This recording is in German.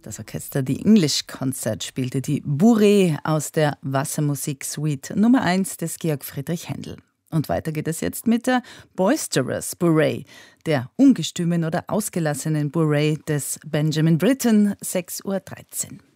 Das Orchester The English Concert spielte die Bourrée aus der Wassermusik-Suite Nummer 1 des Georg Friedrich Händel. Und weiter geht es jetzt mit der Boisterous Bourrée, der ungestümen oder ausgelassenen Bourrée des Benjamin Britten, 6:13 Uhr.